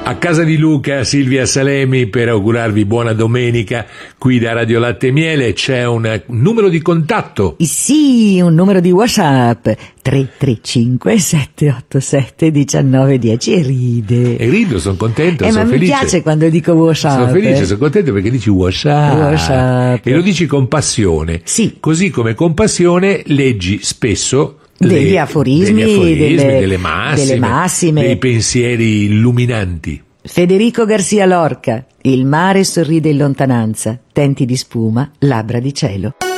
A casa di Luca, Silvia Salemi, per augurarvi buona domenica. Qui da Radio Latte e Miele c'è un numero di contatto. Sì, un numero di WhatsApp. 335 787 1910. E ride. E rido, sono contento, sono ma felice. Mi piace quando dico WhatsApp. Sono felice, sono contento perché dici WhatsApp. E lo dici con passione. Sì. Così come con passione leggi spesso degli aforismi, delle massime, dei pensieri illuminanti. Federico Garcia Lorca. Il mare sorride in lontananza, denti di spuma, labbra di cielo.